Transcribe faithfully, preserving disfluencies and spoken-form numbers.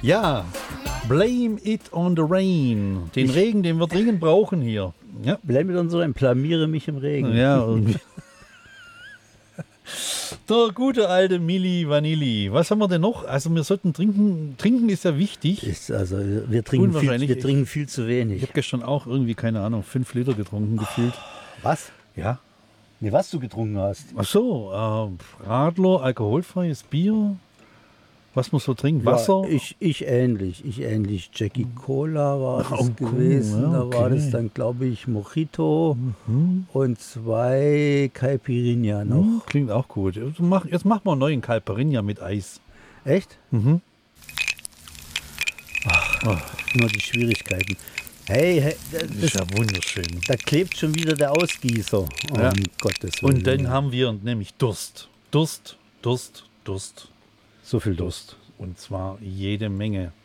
Ja, blame it on the rain. Den Ich- Regen, den wir dringend brauchen hier. Ja, Blame it on the rain, blamiere mich im Regen. ja irgendwie. Der gute alte Milli Vanilli. Was haben wir denn noch? Also wir sollten trinken. Trinken ist ja wichtig. Ist also, wir trinken, viel, Unwahrscheinlich. wir trinken viel zu Ich wenig. habe gestern auch irgendwie, keine Ahnung, fünf Liter getrunken gefühlt. Was? Ja. Nee, was du getrunken hast. Ach so, äh, Radler, alkoholfreies Bier. Was muss so trinken? Wasser? Ja, ich, ich ähnlich. Ich ähnlich. Jackie Cola war das Oh, cool, gewesen. ja, Da war okay. das dann, glaube ich, Mojito Mhm. und zwei Caipirinha noch. Hm, klingt auch gut. Jetzt mach- Jetzt machen wir einen neuen Caipirinha mit Eis. Echt? Mhm. Nur die Schwierigkeiten. Hey, hey Das das, ist ja wunderschön. da klebt schon wieder der Ausgießer. Oh, Ja. um Gottes Willen. Und dann haben wir nämlich Durst. Durst, Durst, Durst, so viel Durst. Durst. Und zwar jede Menge.